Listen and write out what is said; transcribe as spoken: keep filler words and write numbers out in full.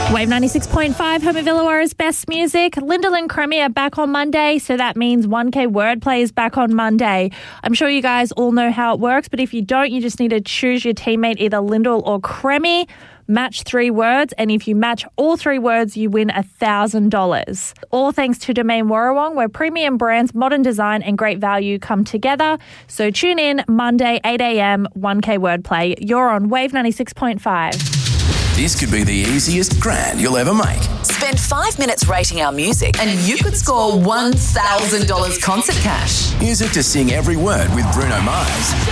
Wave ninety-six point five, home of Illawarra's best music. Lyndall and Cremmy are back on Monday, so that means one K Wordplay is back on Monday. I'm sure you guys all know how it works, but if you don't, you just need to choose your teammate, either Lyndall or Cremmy. Match three words, and if you match all three words, you win one thousand dollars. All thanks to Domain Warrawong, where premium brands, modern design and great value come together. So tune in Monday, eight a.m, one K Wordplay. You're on Wave ninety-six point five. This could be the easiest grand you'll ever make. Spend five minutes rating our music and you could score one thousand dollars concert cash. Music to sing every word with Bruno Mars.